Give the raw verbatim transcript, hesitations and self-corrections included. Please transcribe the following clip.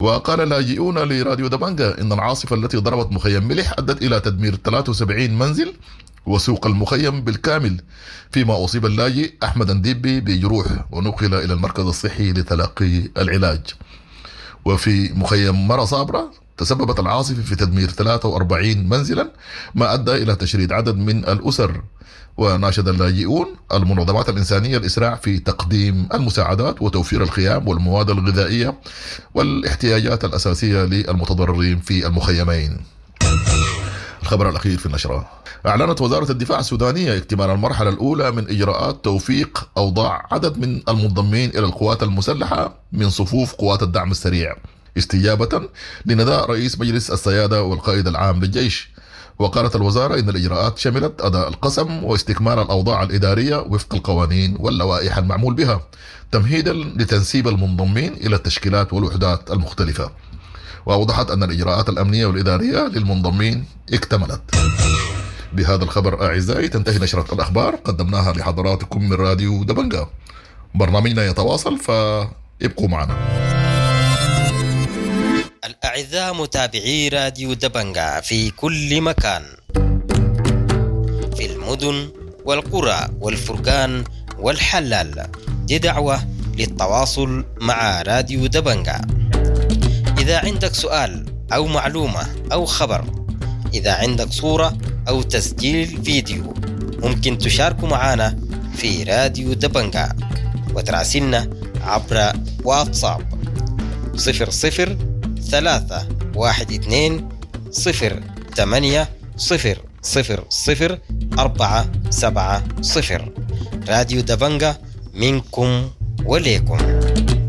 وقال لاجئون لراديو دبنجة إن العاصفة التي ضربت مخيم ملح أدت إلى تدمير ثلاثة وسبعين منزل وسوق المخيم بالكامل، فيما أصيب اللاجئ أحمد انديبي بجروح ونقل إلى المركز الصحي لتلقي العلاج. وفي مخيم مرة صابرة تسببت العاصفة في تدمير ثلاثة وأربعين منزلا، ما أدى إلى تشريد عدد من الأسر. وناشد اللاجئون المنظمات الإنسانية الإسراع في تقديم المساعدات وتوفير الخيام والمواد الغذائية والاحتياجات الأساسية للمتضررين في المخيمين. الخبر الأخير في النشرة: أعلنت وزارة الدفاع السودانية اكتمال المرحلة الأولى من إجراءات توفيق أوضاع عدد من المنضمين إلى القوات المسلحة من صفوف قوات الدعم السريع، استجابة لنداء رئيس مجلس السيادة والقائد العام للجيش. وقالت الوزارة إن الإجراءات شملت أداء القسم واستكمال الأوضاع الإدارية وفق القوانين واللوائح المعمول بها، تمهيدا لتنسيب المنضمين إلى التشكيلات والوحدات المختلفة. وأوضحت أن الإجراءات الأمنية والإدارية للمنضمين اكتملت. بهذا الخبر أعزائي تنتهي نشرة الأخبار قدمناها لحضراتكم من راديو دبنجة. برنامجنا يتواصل فابقوا معنا. الأعزاء متابعي راديو دبنجة في كل مكان، في المدن والقرى والفرقان والحلال، دي دعوة للتواصل مع راديو دبنجة. إذا عندك سؤال أو معلومة أو خبر، إذا عندك صورة أو تسجيل فيديو، ممكن تشاركوا معنا في راديو دبنجة وتراسلنا عبر واتساب صفر صفر ثلاثة واحد اثنين صفر ثمانية صفر صفر صفر أربعة سبعة صفر. راديو دبنجة منكم وليكم.